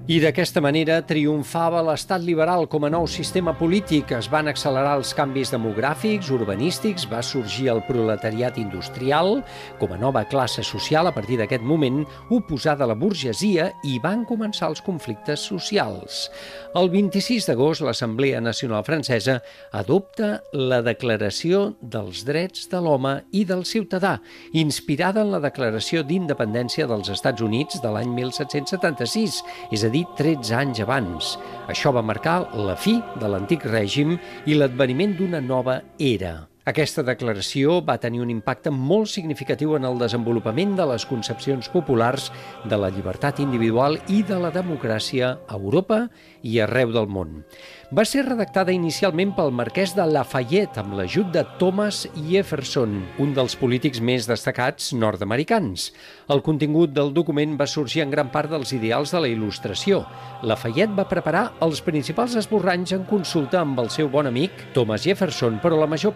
I d'aquesta manera triomfava l'estat liberal com a nou sistema polític. Es van accelerar els canvis demogràfics, urbanístics, va sorgir el proletariat industrial com a nova classe social a partir d'aquest moment, oposada a la burgesia, i van començar els conflictes socials. El 26 d'agost, l'Assemblea Nacional Francesa adopta la Declaració dels Drets de l'Home i del Ciutadà, inspirada en la Declaració d'Independència dels Estats Units de l'any 1776, és a dir, 13 anys abans. Això va marcar la fi de l'antic règim i l'adveniment d'una nova era. Aquesta declaració va tenir un impacte molt significatiu en el desenvolupament de les concepcions populars de la llibertat individual i de la democràcia a Europa i arreu del món. Va ser redactada inicialment pel marquès de Lafayette amb l'ajut de Thomas Jefferson, un dels polítics més destacats nord-americans. El contingut del document va sorgir en gran part dels ideals de la Il·lustració. Lafayette va preparar els principals esborranys en consulta amb el seu bon amic Thomas Jefferson, però la major